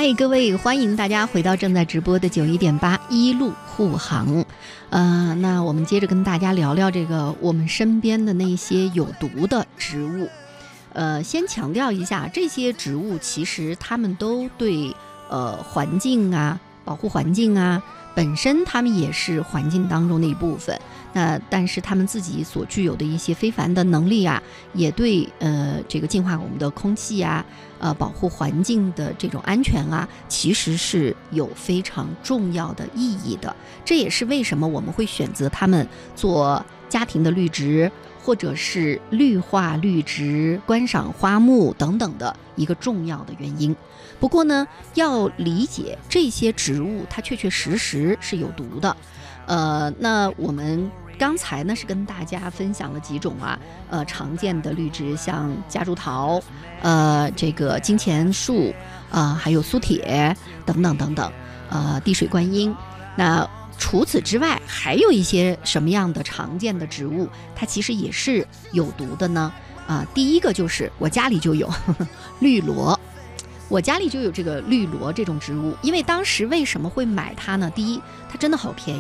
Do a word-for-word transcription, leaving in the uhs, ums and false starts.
嗨，各位，欢迎大家回到正在直播的九一点八一路护航。呃，那我们接着跟大家聊聊这个我们身边的那些有毒的植物。呃，先强调一下，这些植物其实它们都对呃环境啊、保护环境啊，本身它们也是环境当中的一部分。那但是他们自己所具有的一些非凡的能力啊，也对呃这个净化我们的空气啊，呃保护环境的这种安全啊，其实是有非常重要的意义的。这也是为什么我们会选择它们做家庭的绿植，或者是绿化绿植、观赏花木等等的一个重要的原因。不过呢，要理解这些植物它确确实实是有毒的。呃，那我们刚才呢是跟大家分享了几种啊，呃常见的绿植，像夹竹桃，呃这个金钱树，呃还有苏铁等等等等，呃滴水观音。那除此之外，还有一些什么样的常见的植物，它其实也是有毒的呢？啊、呃，第一个就是我家里就有呵呵绿萝。我家里就有这个绿萝这种植物，因为当时为什么会买它呢？第一，它真的好便